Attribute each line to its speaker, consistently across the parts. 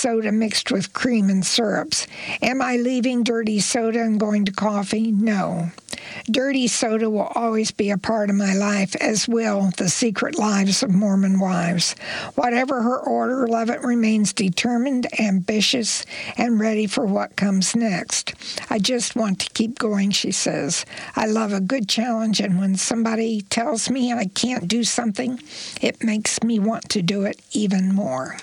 Speaker 1: soda mixed with cream and syrups. Am I leaving dirty soda and going to coffee? No. Dirty soda will always be a part of my life, as will The Secret Lives of Mormon Wives. Whatever her order, Levitt remains determined, ambitious, and ready for what comes next. I just want to keep going, she says. I love a good challenge, and when somebody tells me I can't do something, it makes me want to do it even more.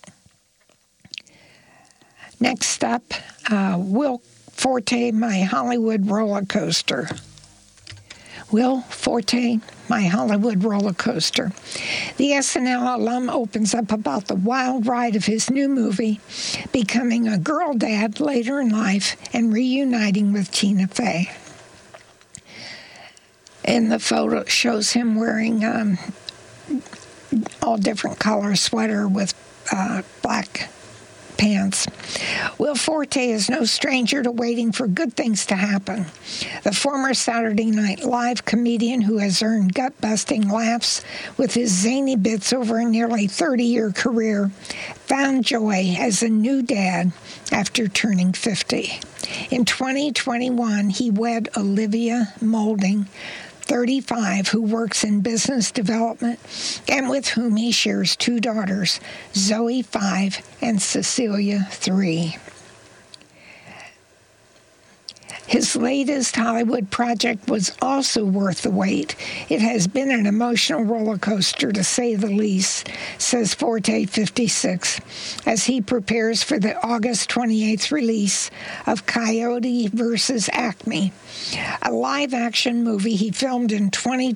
Speaker 1: Next up, Will Forte, My Hollywood Roller Coaster. Will Forte, My Hollywood Roller Coaster. The SNL alum opens up about the wild ride of his new movie, becoming a girl dad later in life and reuniting with Tina Fey. In the photo, it shows him wearing all different color sweater with black pants. Will Forte is no stranger to waiting for good things to happen. The former Saturday Night Live comedian who has earned gut-busting laughs with his zany bits over a nearly 30-year career found joy as a new dad after turning 50. In 2021, he wed Olivia Moulding, 35, who works in business development and with whom he shares two daughters, Zoe, 5, and Cecilia, 3. His latest Hollywood project was also worth the wait. It has been an emotional roller coaster, to say the least, says Forte, 56, as he prepares for the August 28th release of Coyote vs. Acme, a live-action movie he filmed in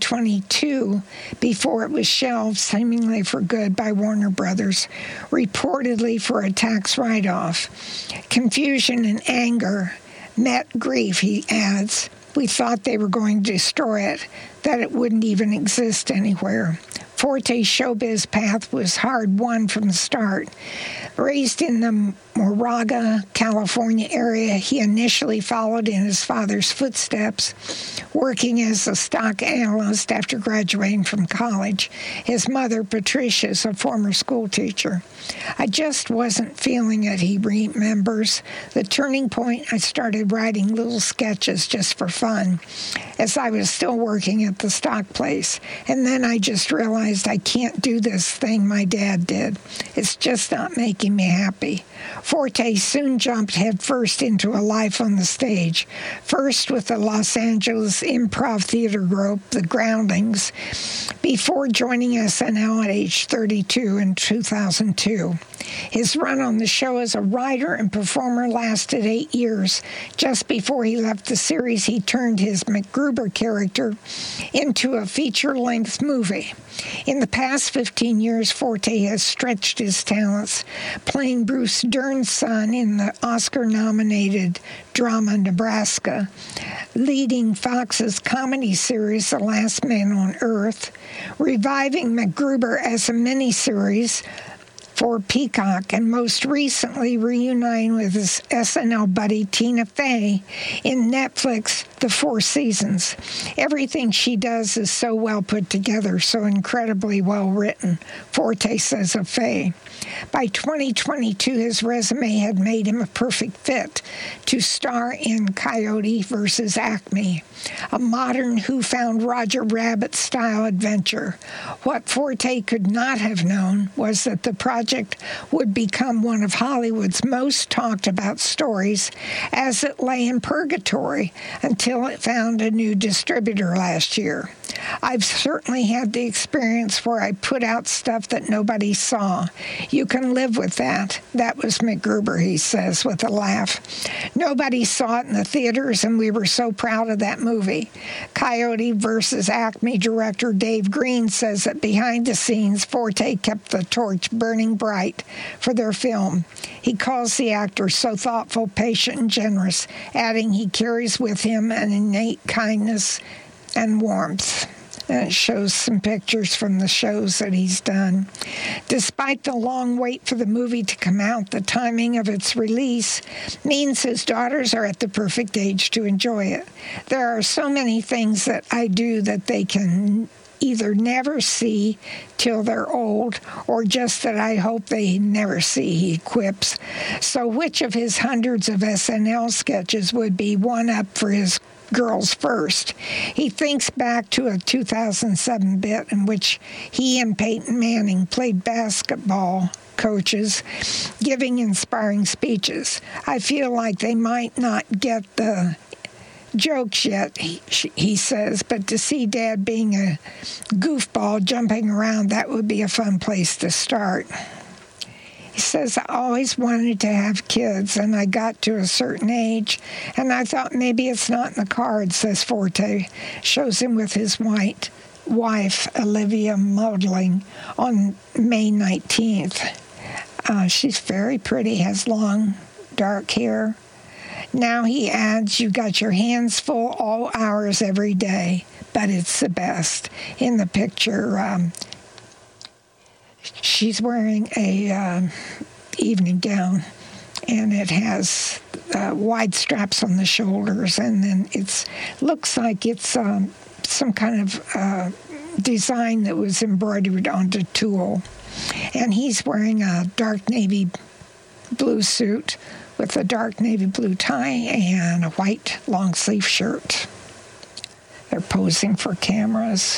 Speaker 1: 2022 before it was shelved, seemingly for good, by Warner Brothers, reportedly for a tax write-off. Confusion and anger met grief, he adds. We thought they were going to destroy it, that it wouldn't even exist anywhere. Forte's showbiz path was hard-won from the start. Raised in the Moraga, California area, he initially followed in his father's footsteps, working as a stock analyst after graduating from college. His mother, Patricia, is a former school teacher. I just wasn't feeling it, he remembers. The turning point, I started writing little sketches just for fun as I was still working at the stock place. And then I just realized I can't do this thing my dad did. It's just not making me happy. Forte soon jumped headfirst into a life on the stage, first with the Los Angeles improv theater group, The Groundlings, before joining SNL at age 32 in 2002. His run on the show as a writer and performer lasted 8 years. Just before he left the series, he turned his MacGruber character into a feature-length movie. In the past 15 years, Forte has stretched his talents, playing Bruce Dern's son in the Oscar-nominated drama Nebraska, leading Fox's comedy series The Last Man on Earth, reviving MacGruber as a miniseries for Peacock, and most recently reuniting with his SNL buddy Tina Fey in Netflix The Four Seasons. Everything she does is so well put together, so incredibly well written, Forte says of Fey. By 2022, his resume had made him a perfect fit to star in Coyote vs. Acme, a modern Who Found Roger Rabbit-style adventure. What Forte could not have known was that the project would become one of Hollywood's most talked about stories as it lay in purgatory until it found a new distributor last year. I've certainly had the experience where I put out stuff that nobody saw. You can live with that. That was MacGruber, he says with a laugh. Nobody saw it in the theaters, and we were so proud of that movie. Coyote vs. Acme director Dave Green says that behind the scenes, Forte kept the torch burning bright for their film. He calls the actor so thoughtful, patient, and generous, adding he carries with him an innate kindness and warmth. And it shows some pictures from the shows that he's done. Despite the long wait for the movie to come out, the timing of its release means his daughters are at the perfect age to enjoy it. There are so many things that I do that they can either never see till they're old or just that I hope they never see, he quips. So which of his hundreds of SNL sketches would be one up for his Girls First? He thinks back to a 2007 bit in which he and Peyton Manning played basketball coaches giving inspiring speeches. I feel like they might not get the jokes yet, he says, but to see Dad being a goofball jumping around, that would be a fun place to start. He says, I always wanted to have kids, and I got to a certain age, and I thought maybe it's not in the cards, says Forte. Shows him with his wife, Olivia Modeling, on May 19th. She's very pretty, has long, dark hair. Now he adds, you got your hands full all hours every day, but it's the best. In the picture, she's wearing a evening gown, and it has wide straps on the shoulders, and then it looks like it's some kind of design that was embroidered onto tulle. And he's wearing a dark navy blue suit with a dark navy blue tie and a white long sleeve shirt. They're posing for cameras.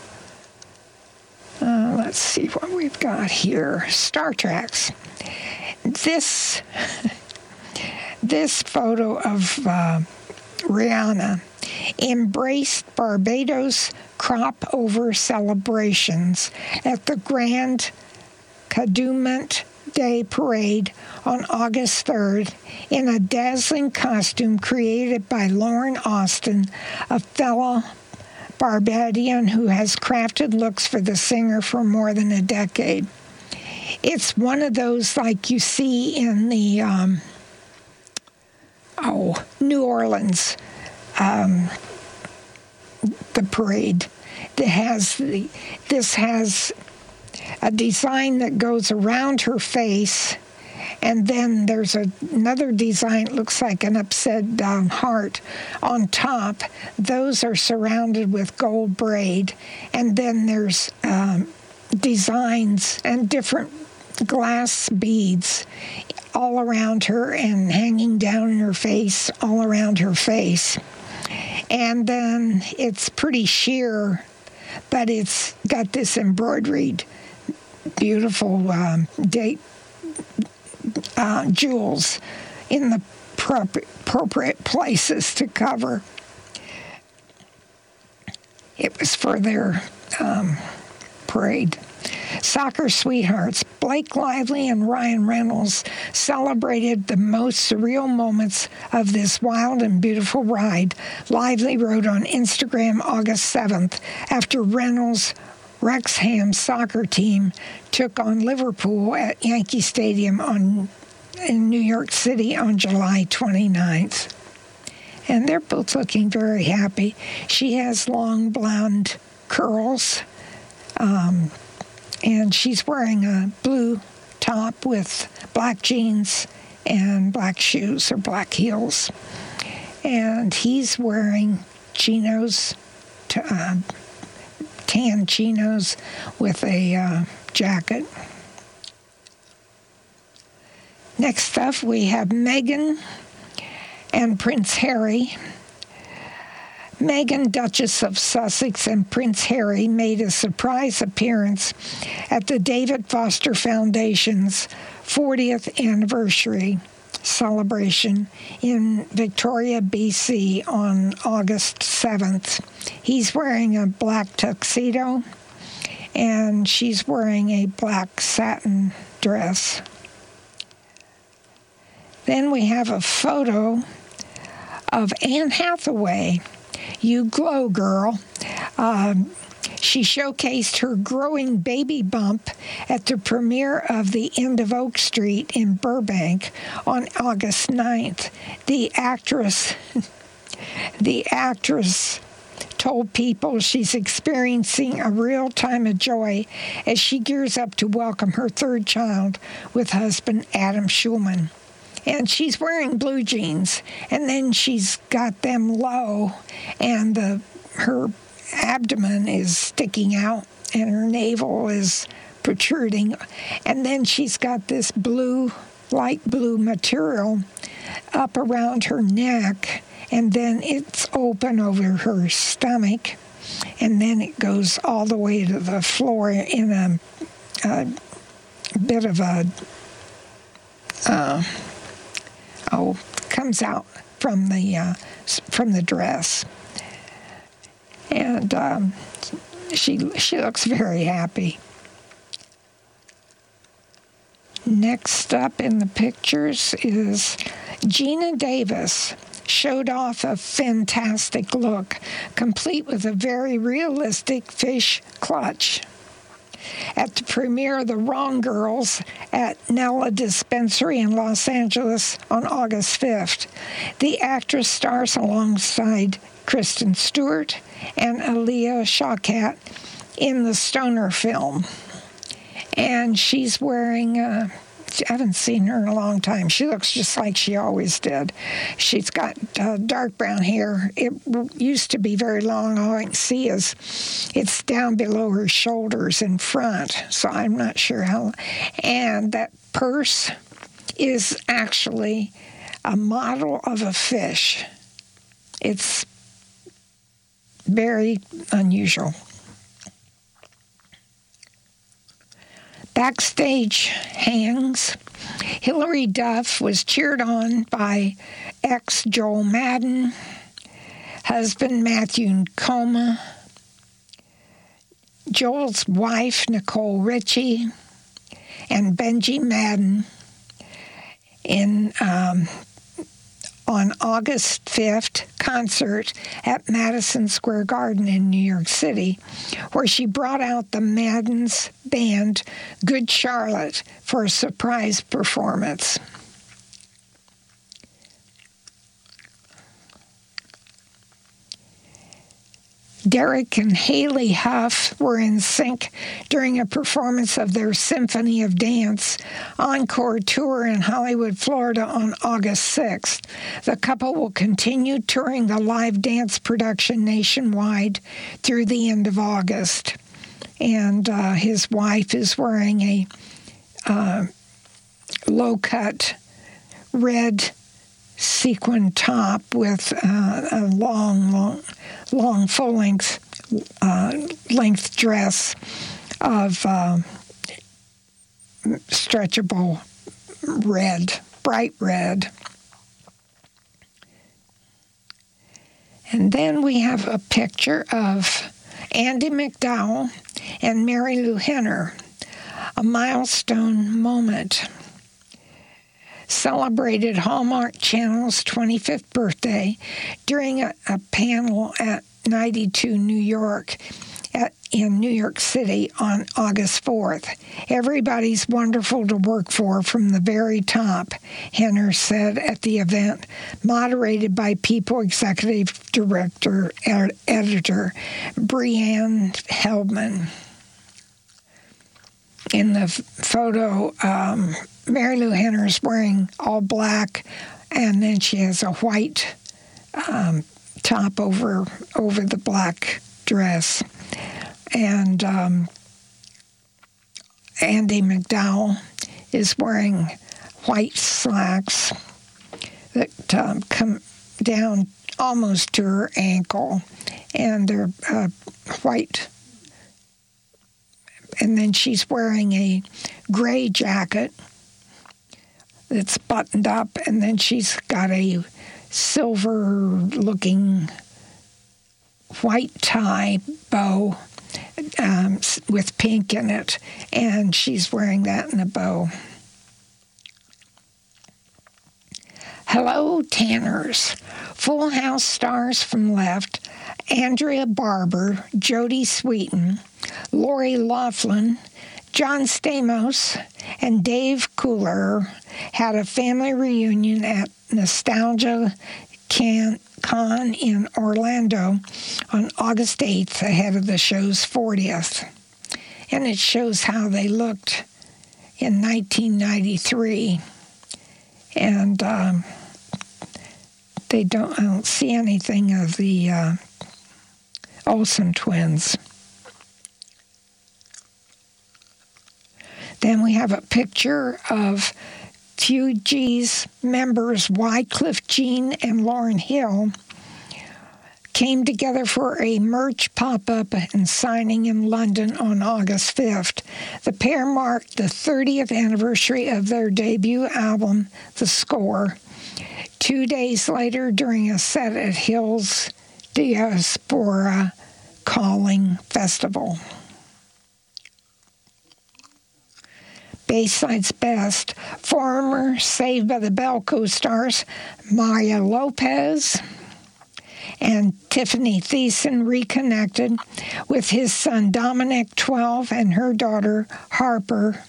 Speaker 1: Let's see what we've got here. Star Treks. This photo of Rihanna embraced Barbados crop over celebrations at the Grand Calumet Day Parade on August 3rd in a dazzling costume created by Lauren Austin, a fellow Barbadian who has crafted looks for the singer for more than a decade. It's one of those like you see in the New Orleans, the parade. This has a design that goes around her face, and then there's another design that looks like an upside down heart on top. Those are surrounded with gold braid, and then there's designs and different glass beads all around her and hanging down in her face, all around her face. And then it's pretty sheer, but it's got this embroidered, beautiful jewels in the appropriate places to cover. It was for their parade. Soccer sweethearts Blake Lively and Ryan Reynolds celebrated the most surreal moments of this wild and beautiful ride. Lively wrote on Instagram August 7th after Reynolds' Wrexham soccer team took on Liverpool at Yankee Stadium in New York City on July 29th. And they're both looking very happy. She has long blonde curls, and she's wearing a blue top with black jeans and black shoes or black heels. And he's wearing chinos, tan chinos with a jacket. Next up, we have Meghan and Prince Harry. Meghan, Duchess of Sussex, and Prince Harry made a surprise appearance at the David Foster Foundation's 40th anniversary celebration in Victoria, BC on August 7th. He's wearing a black tuxedo, and she's wearing a black satin dress. Then we have a photo of Anne Hathaway. You glow, girl. She showcased her growing baby bump at the premiere of The End of Oak Street in Burbank on August 9th. The actress told people she's experiencing a real time of joy as she gears up to welcome her third child with husband Adam Schulman. And she's wearing blue jeans, and then she's got them low, and her abdomen is sticking out and her navel is protruding. And then she's got this light blue material up around her neck, and then it's open over her stomach, and then it goes all the way to the floor in a bit of a, comes out from the dress. And she looks very happy. Next up in the pictures is Gina Davis. Showed off a fantastic look, complete with a very realistic fish clutch. At the premiere of The Wrong Girls at Nella Dispensary in Los Angeles on August 5th, the actress stars alongside Kristen Stewart and Aaliyah Shawkat in the Stoner film. And she's wearing I haven't seen her in a long time. She looks just like she always did. She's got dark brown hair. It used to be very long. All I can see is it's down below her shoulders in front, so I'm not sure how. And that purse is actually a model of a fish. It's very unusual. Backstage hangs. Hilary Duff was cheered on by ex-Joel Madden, husband Matthew Coma, Joel's wife Nicole Richie, and Benji Madden on August 5th concert at Madison Square Garden in New York City, where she brought out the Madden's band Good Charlotte for a surprise performance. Derek and Haley Huff were in sync during a performance of their Symphony of Dance encore tour in Hollywood, Florida on August 6th. The couple will continue touring the live dance production nationwide through the end of August. And his wife is wearing a low-cut red sequin top with a long full-length dress of stretchable red, bright red. And then we have a picture of Andie MacDowell and Mary Lou Henner, a milestone moment. Celebrated Hallmark Channel's 25th birthday during a panel at 92 New York in New York City on August 4th. Everybody's wonderful to work for from the very top, Henner said at the event, moderated by People Executive Director, Editor Brianne Heldman. In the photo, Mary Lou Henner is wearing all black, and then she has a white top over the black dress. And Andie MacDowell is wearing white slacks that come down almost to her ankle, and they're white. And then she's wearing a gray jacket that's buttoned up, and then she's got a silver-looking white tie bow with pink in it, and she's wearing that in a bow. Hello, Tanners. Full House stars from left, Andrea Barber, Jodie Sweetin, Lori Loughlin, John Stamos, and Dave Coulier had a family reunion at Nostalgia Con in Orlando on August 8th ahead of the show's 40th. And it shows how they looked in 1993. And I don't see anything of the Olsen twins. Then we have a picture of Fugees members Wycliffe Jean and Lauryn Hill came together for a merch pop-up and signing in London on August 5th. The pair marked the 30th anniversary of their debut album, The Score. 2 days later, during a set at Hill's Diaspora Calling Festival. Bayside's Best, former Saved by the Bell co-stars Maya Lopez and Tiffany Thiessen reconnected with his son Dominic, 12, and her daughter Harper,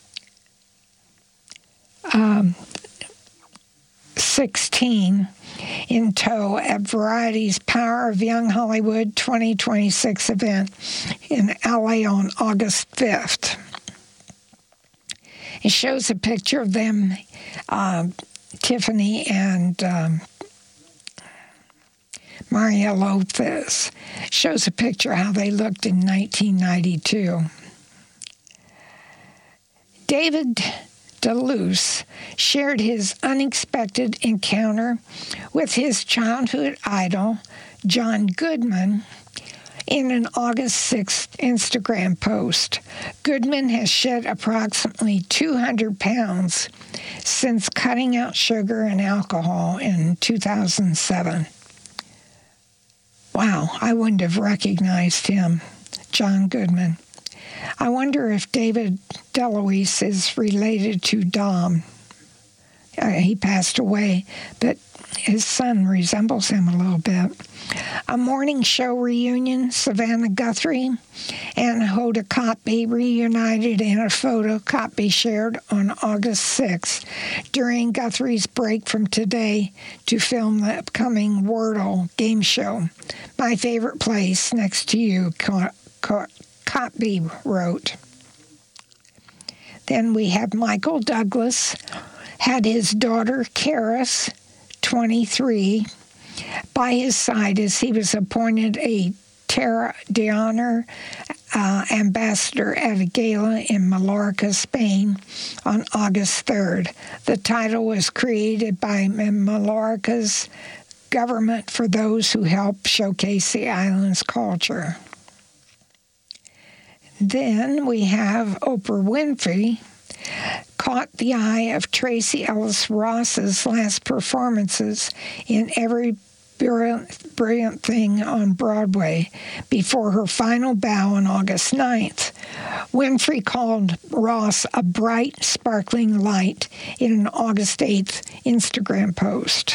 Speaker 1: 16, in tow at Variety's Power of Young Hollywood 2026 event in LA on August 5th. It shows a picture of them, Tiffany and Maria Lopez. Shows a picture of how they looked in 1992. David DeLuce shared his unexpected encounter with his childhood idol, John Goodman, in an August 6th Instagram post. Goodman has shed approximately 200 pounds since cutting out sugar and alcohol in 2007. Wow, I wouldn't have recognized him, John Goodman. I wonder if David DeLuise is related to Dom. He passed away, but his son resembles him a little bit. A morning show reunion, Savannah Guthrie and Hoda Kotb reunited in a photo Kotb shared on August 6th during Guthrie's break from Today to film the upcoming Wordle game show. My favorite place next to you, Kotb wrote. Then we have Michael Douglas, had his daughter Karis, 23, by his side as he was appointed a Terra de Honor ambassador at a gala in Mallorca, Spain on August 3rd. The title was created by Mallorca's government for those who help showcase the island's culture. Then we have Oprah Winfrey caught the eye of Tracy Ellis Ross's last performances in Every Brilliant Thing on Broadway before her final bow on August 9th. Winfrey called Ross a bright, sparkling light in an August 8th Instagram post.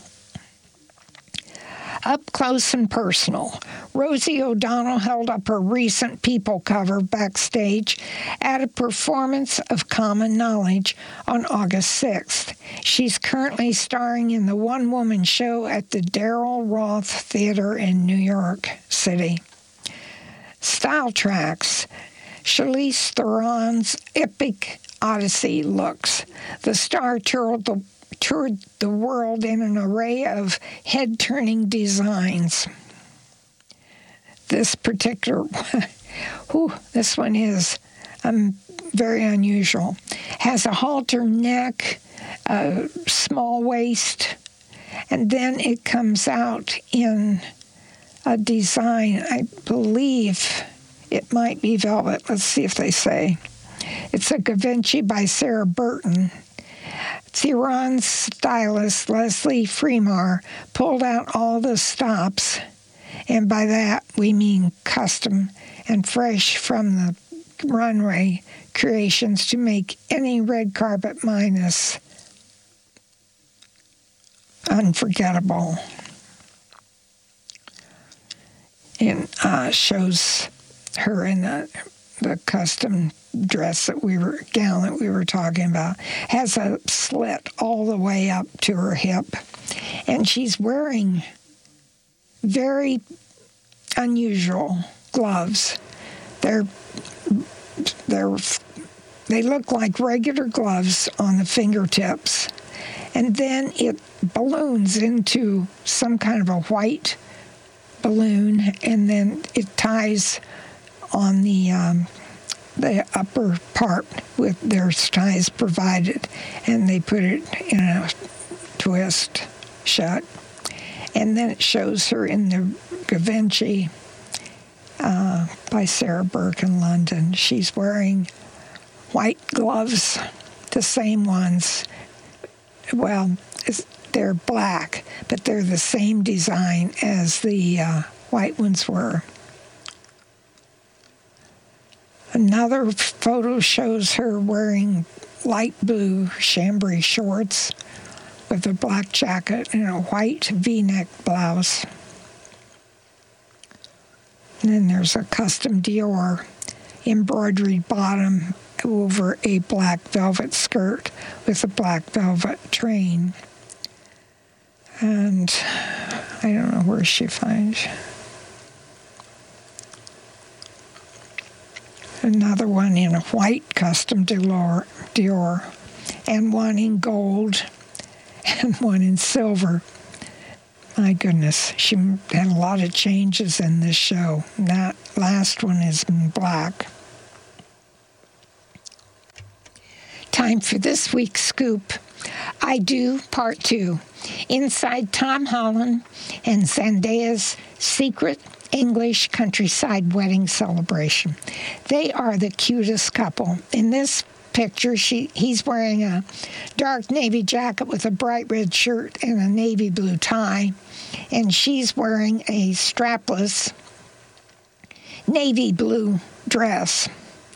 Speaker 1: Up close and personal, Rosie O'Donnell held up her recent People cover backstage at a performance of Common Knowledge on August 6th. She's currently starring in the one-woman show at the Daryl Roth Theater in New York City. Style tracks, Charlize Theron's epic Odyssey looks. The star toured the world in an array of head-turning designs. This particular this one is very unusual. Has a halter neck, a small waist, and then it comes out in a design, I believe it might be velvet. Let's see if they say. It's a Givenchy by Sarah Burton. Theron's stylist, Leslie Fremar, pulled out all the stops, and by that we mean custom and fresh from the runway creations to make any red carpet minus unforgettable. And shows her in the custom dress gown that we were talking about, has a slit all the way up to her hip, and she's wearing very unusual gloves. They look like regular gloves on the fingertips, and then it balloons into some kind of a white balloon, and then it ties on the upper part with their ties provided, and they put it in a twist shut. And then it shows her in the Givenchy by Sarah Burke in London. She's wearing white gloves, the same ones. Well, they're black, but they're the same design as the white ones were. Another photo shows her wearing light blue chambray shorts with a black jacket and a white V-neck blouse. And then there's a custom Dior embroidered bottom over a black velvet skirt with a black velvet train. And I don't know where she finds. Another one in a white custom Dior, and one in gold, and one in silver. My goodness, she had a lot of changes in this show. That last one is in black. Time for this week's scoop. I Do Part 2. Inside Tom Holland and Zendaya's secret English countryside wedding celebration. They are the cutest couple. In this picture, he's wearing a dark navy jacket with a bright red shirt and a navy blue tie, and she's wearing a strapless navy blue dress.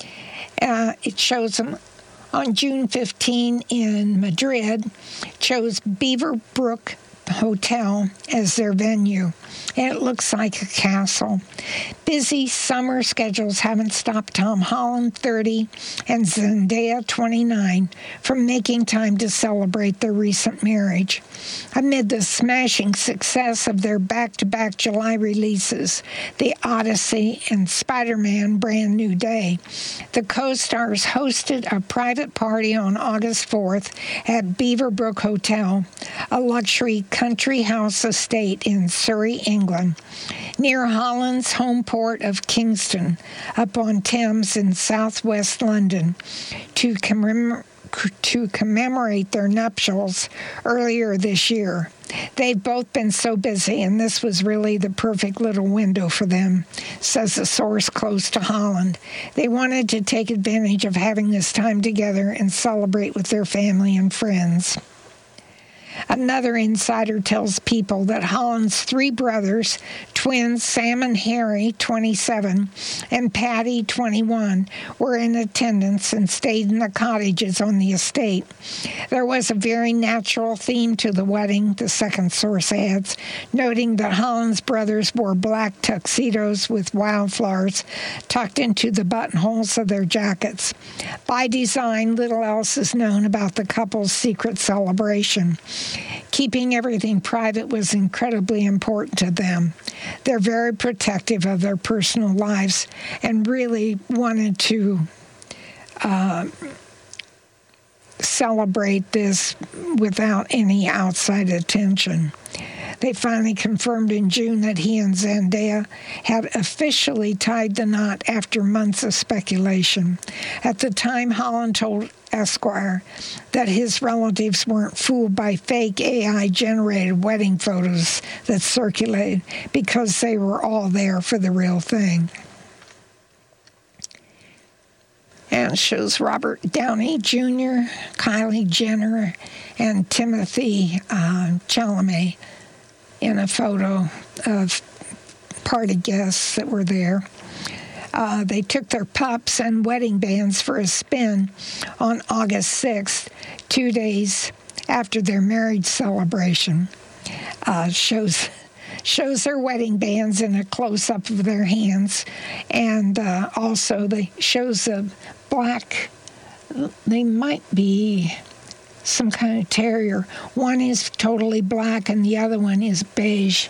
Speaker 1: It shows them on June 15 in Madrid, chose Beaverbrook Hotel as their venue, and it looks like a castle. Busy summer schedules haven't stopped Tom Holland, 30, and Zendaya, 29, from making time to celebrate their recent marriage. Amid the smashing success of their back-to-back July releases, The Odyssey and Spider-Man Brand New Day, the co-stars hosted a private party on August 4th at Beaverbrook Hotel, a luxury country house estate in Surrey, England, near Holland's home port of Kingston, upon Thames in southwest London, to commemorate their nuptials earlier this year. They've both been so busy, and this was really the perfect little window for them, says a source close to Holland. They wanted to take advantage of having this time together and celebrate with their family and friends. Another insider tells People that Holland's three brothers, twins Sam and Harry, 27, and Patty, 21, were in attendance and stayed in the cottages on the estate. There was a very natural theme to the wedding, the second source adds, noting that Holland's brothers wore black tuxedos with wildflowers tucked into the buttonholes of their jackets. By design, little else is known about the couple's secret celebration. Keeping everything private was incredibly important to them. They're very protective of their personal lives and really wanted to celebrate this without any outside attention. They finally confirmed in June that he and Zendaya had officially tied the knot after months of speculation. At the time, Holland told Esquire that his relatives weren't fooled by fake AI-generated wedding photos that circulated because they were all there for the real thing. And it shows Robert Downey Jr., Kylie Jenner, and Timothy Chalamet in a photo of party guests that were there. They took their pups and wedding bands for a spin on August 6th, 2 days after their marriage celebration. Shows their wedding bands in a close-up of their hands, and also shows a black, they might be some kind of terrier. One is totally black and the other one is beige.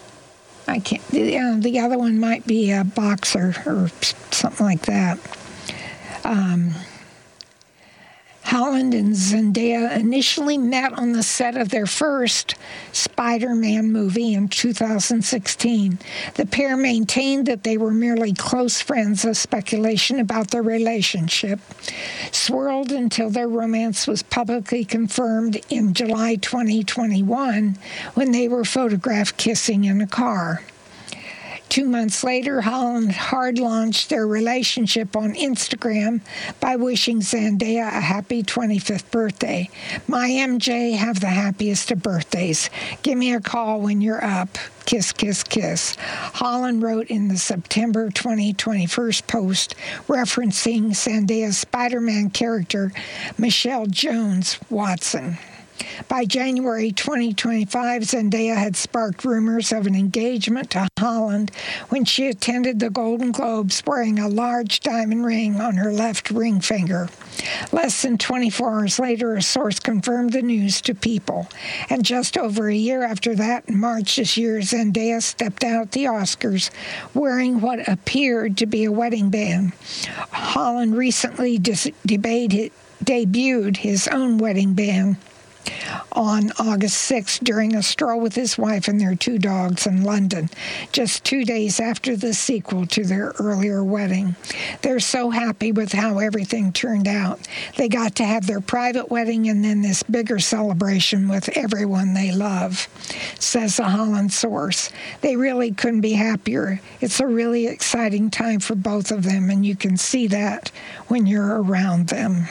Speaker 1: The other one might be a boxer or something like that. Holland and Zendaya initially met on the set of their first Spider-Man movie in 2016. The pair maintained that they were merely close friends, as speculation about their relationship swirled until their romance was publicly confirmed in July 2021 when they were photographed kissing in a car. 2 months later, Holland hard-launched their relationship on Instagram by wishing Zendaya a happy 25th birthday. My MJ, have the happiest of birthdays. Give me a call when you're up. Kiss, kiss, kiss. Holland wrote in the September 2021 post referencing Zendaya's Spider-Man character, Michelle Jones Watson. By January 2025, Zendaya had sparked rumors of an engagement to Holland when she attended the Golden Globes wearing a large diamond ring on her left ring finger. Less than 24 hours later, a source confirmed the news to People. And just over a year after that, in March this year, Zendaya stepped out at the Oscars wearing what appeared to be a wedding band. Holland recently debuted his own wedding band on August 6th during a stroll with his wife and their 2 dogs in London, just 2 days after the sequel to their earlier wedding. They're so happy with how everything turned out. They got to have their private wedding and then this bigger celebration with everyone they love, says a Holland source. They really couldn't be happier. It's a really exciting time for both of them, and you can see that when you're around them.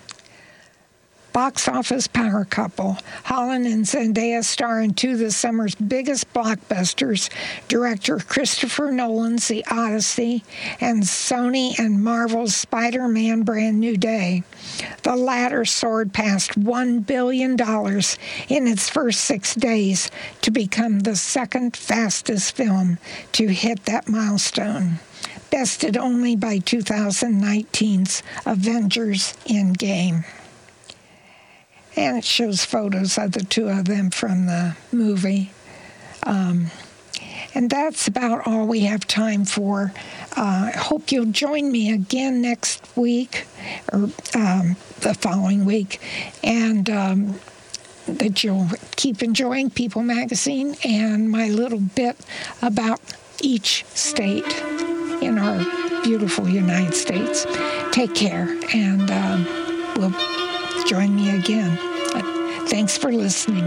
Speaker 1: Box office power couple. Holland and Zendaya star in 2 of the summer's biggest blockbusters, director Christopher Nolan's The Odyssey and Sony and Marvel's Spider-Man Brand New Day. The latter soared past $1 billion in its first 6 days to become the second fastest film to hit that milestone, bested only by 2019's Avengers Endgame. And it shows photos of the 2 of them from the movie. And that's about all we have time for. I hope you'll join me again next week, or the following week, and that you'll keep enjoying People Magazine and my little bit about each state in our beautiful United States. Take care, and we'll join me again. Thanks for listening.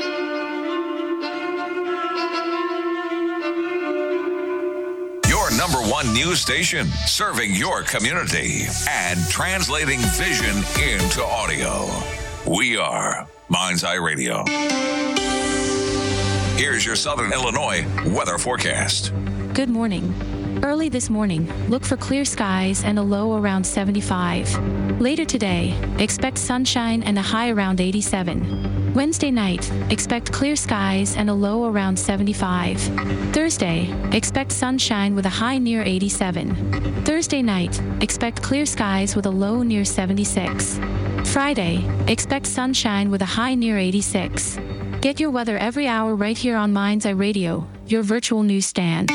Speaker 2: Your number 1 news station, serving your community and translating vision into audio. We are Mind's Eye Radio. Here's your Southern Illinois weather forecast.
Speaker 3: Good morning. Early this morning, look for clear skies and a low around 75. Later today, expect sunshine and a high around 87. Wednesday night, expect clear skies and a low around 75. Thursday, expect sunshine with a high near 87. Thursday night, expect clear skies with a low near 76. Friday, expect sunshine with a high near 86. Get your weather every hour right here on Mind's Eye Radio, your virtual newsstand.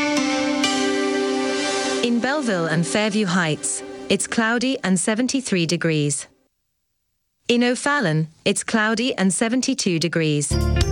Speaker 4: In Belleville and Fairview Heights, it's cloudy and 73 degrees. In O'Fallon, it's cloudy and 72 degrees.